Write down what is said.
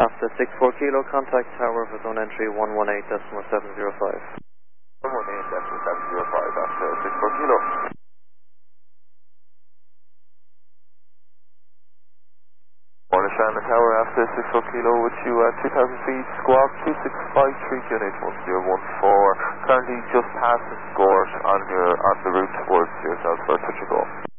After 64 kilo, contact tower for zone entry 118.705. 118.705 after 64 kilo. Morning, Shannon Tower after 64 kilo with you at 2000 feet, squawk 2653 QNH 1014. Currently just past the score on the route towards yourself for touch and go.